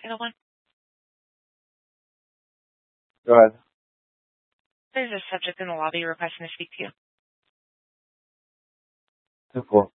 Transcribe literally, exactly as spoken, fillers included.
technical one? Go ahead. There's a subject in the lobby requesting to speak to you. Two four.